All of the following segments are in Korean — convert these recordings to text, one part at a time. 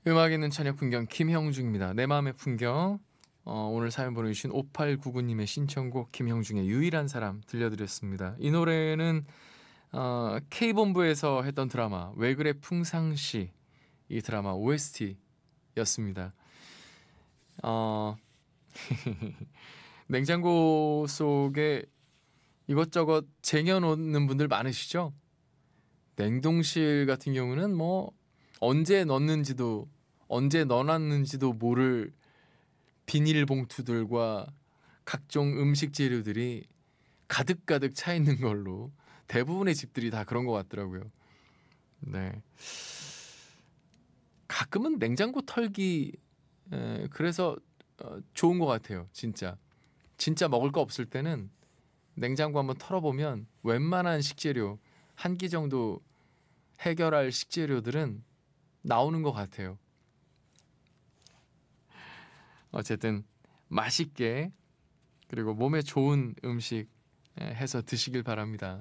음악 있는 저녁 풍경 김형중입니다. 내 마음의 풍경. 오늘 사연 보내주신 5899님의 신청곡 김형중의 유일한 사람 들려드렸습니다. 이 노래는 K본부에서 했던 드라마 왜 그래 풍상시, 이 드라마 OST였습니다. 냉장고 속에 이것저것 쟁여놓는 분들 많으시죠? 냉동실 같은 경우는 뭐 언제 넣었는지도 언제 넣어놨는지도 모를 비닐봉투들과 각종 음식 재료들이 가득가득 차 있는 걸로 대부분의 집들이 다 그런 것 같더라고요. 네. 가끔은 냉장고 털기 그래서 좋은 것 같아요. 진짜 먹을 거 없을 때는 냉장고 한번 털어보면 웬만한 식재료 한 끼 정도 해결할 식재료들은 나오는 것 같아요. 어쨌든 맛있게 그리고 몸에 좋은 음식 해서 드시길 바랍니다.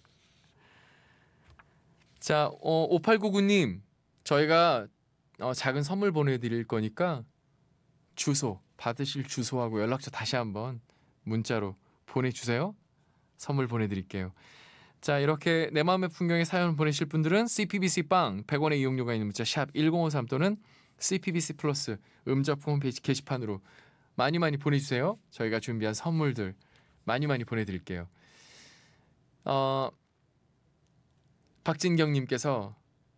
자, 5899님, 저희가 작은 선물 보내드릴 거니까 주소, 받으실 주소하고 연락처 다시 한번 문자로 보내주세요. 선물 보내드릴게요. 자, 이렇게 내 마음의 풍경에 사연 보내실 분들은 CPBC 빵 100원의 이용료가 있는 문자 샵 1053 또는 CPBC 플러스 음적 홈페이지 게시판으로 많이 보내주세요. 저희가 준비한 선물들 많이 보내드릴게요. 박진경님께서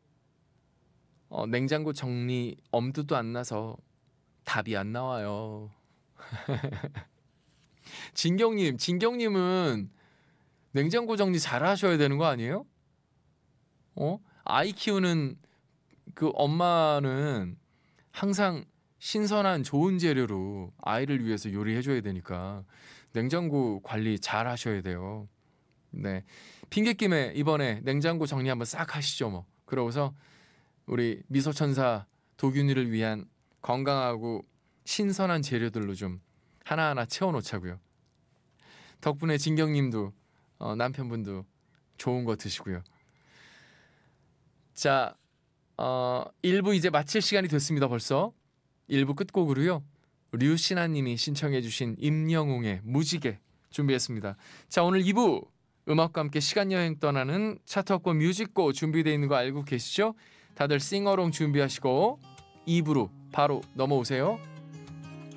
냉장고 정리 엄두도 안 나서 답이 안 나와요. 진경님은 냉장고 정리 잘 하셔야 되는 거 아니에요? 아이 키우는 그 엄마는 항상 신선한 좋은 재료로 아이를 위해서 요리해줘야 되니까 냉장고 관리 잘 하셔야 돼요. 네, 핑계김에 이번에 냉장고 정리 한번 싹 하시죠 뭐. 그러고서 우리 미소천사 도균이를 위한 건강하고 신선한 재료들로 좀 하나하나 채워놓자고요. 덕분에 진경님도 남편분도 좋은 거 드시고요. 자, 1부 이제 마칠 시간이 됐습니다. 벌써 1부 끝곡으로요, 류신아님이 신청해주신 임영웅의 무지개 준비했습니다. 자, 오늘 2부 음악과 함께 시간여행 떠나는 차트업권 뮤직고 준비되어 있는 거 알고 계시죠? 다들 싱어롱 준비하시고 2부로 바로 넘어오세요.